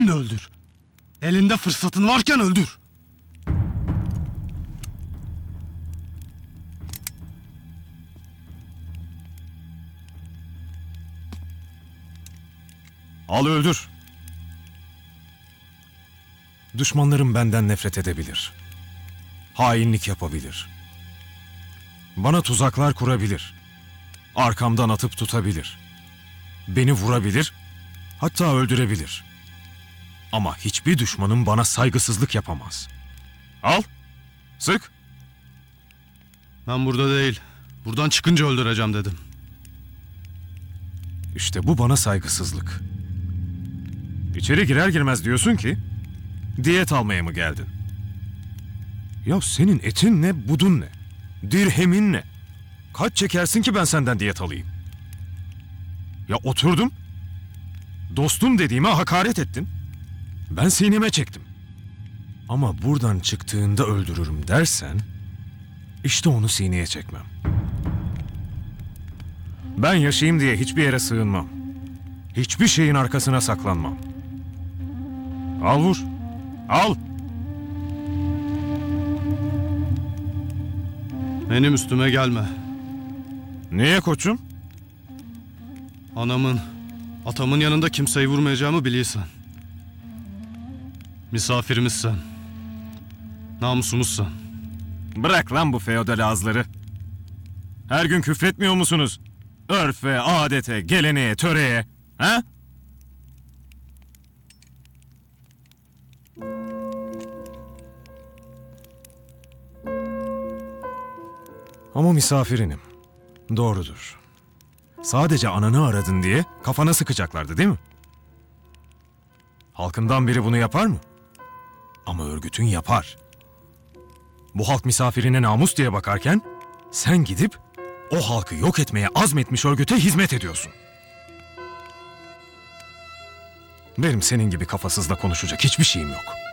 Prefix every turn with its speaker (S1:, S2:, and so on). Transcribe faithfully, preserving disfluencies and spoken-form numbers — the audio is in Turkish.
S1: öldür. Elinde fırsatın varken öldür.
S2: Al öldür. Düşmanlarım benden nefret edebilir. Hainlik yapabilir. Bana tuzaklar kurabilir. Arkamdan atıp tutabilir. Beni vurabilir, hatta öldürebilir. Ama hiçbir düşmanım bana saygısızlık yapamaz. Al, sık.
S1: Ben burada değil. Buradan çıkınca öldüreceğim dedim.
S2: İşte bu bana saygısızlık. İçeri girer girmez diyorsun ki, diyet almaya mı geldin? Ya senin etin ne, budun ne? Dirhemin ne? Kaç çekersin ki ben senden diyet alayım? Ya oturdum, dostum dediğime hakaret ettin. Ben sineme çektim. Ama buradan çıktığında öldürürüm dersen, işte onu sineye çekmem. Ben yaşayayım diye hiçbir yere sığınmam. Hiçbir şeyin arkasına saklanmam. Al vur, al.
S1: Benim üstüme gelme.
S2: Niye koçum?
S1: Anamın, atamın yanında kimseyi vurmayacağımı biliyorsan. Misafirimizsen. Namusumuzsan.
S2: Bırak lan bu feodal ağızları. Her gün küfretmiyor musunuz? Örfe, adete, geleneğe, töreye. Ha? Ama misafirinim. Doğrudur. Sadece ananı aradın diye kafana sıkacaklardı değil mi? Halkından biri bunu yapar mı? Ama örgütün yapar. Bu halk misafirine namus diye bakarken sen gidip o halkı yok etmeye azmetmiş örgüte hizmet ediyorsun. Benim senin gibi kafasızla konuşacak hiçbir şeyim yok.